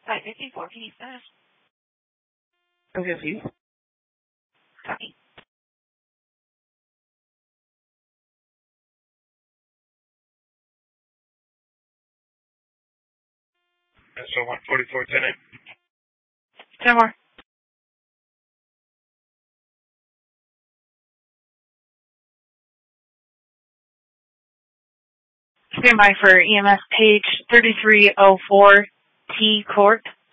554, can you status? Okay, please. Copy. So 144, 10 10 more. Stand by for EMS page 3304 T Court.